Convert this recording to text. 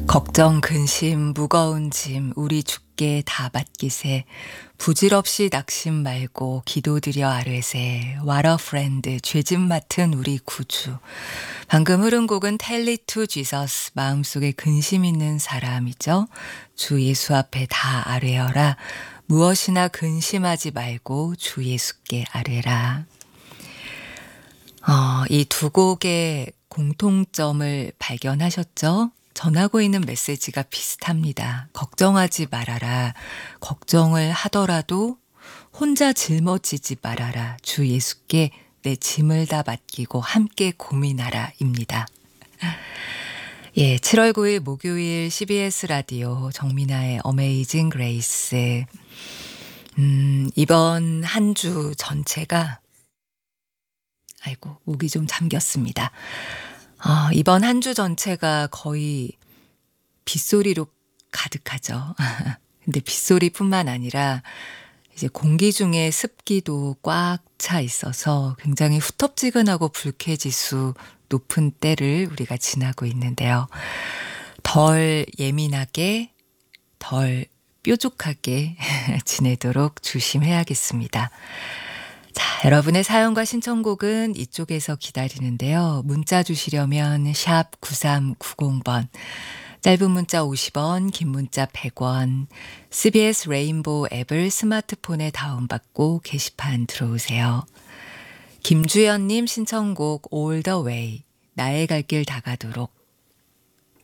걱정, 근심, 무거운 짐, 우리 주께 다 맡기세. 부질없이 낙심 말고 기도드려 아뢰세. What a friend, 죄짐 맡은 우리 구주. 방금 흐른 곡은 Tell it to Jesus, 마음속에 근심 있는 사람이죠. 주 예수 앞에 다 아뢰어라. 무엇이나 근심하지 말고 주 예수께 아뢰라. 이 두 곡의 공통점을 발견하셨죠? 전하고 있는 메시지가 비슷합니다. 걱정하지 말아라. 걱정을 하더라도 혼자 짊어지지 말아라. 주 예수께 내 짐을 다 맡기고 함께 고민하라 입니다. 예, 7월 9일 목요일 CBS 라디오 정민아의 어메이징 그레이스. 이번 한 주 전체가 목이 좀 잠겼습니다. 이번 한 주 전체가 거의 빗소리로 가득하죠. 근데 빗소리뿐만 아니라 이제 공기 중에 습기도 꽉 차 있어서 굉장히 후텁지근하고 불쾌지수 높은 때를 우리가 지나고 있는데요. 덜 예민하게, 덜 뾰족하게 지내도록 조심해야겠습니다. 자, 여러분의 사연과 신청곡은 이쪽에서 기다리는데요. 문자 주시려면 샵 9390번, 짧은 문자 50원, 긴 문자 100원, CBS 레인보우 앱을 스마트폰에 다운받고 게시판 들어오세요. 김주연님 신청곡 All the Way, 나의 갈 길 다 가도록,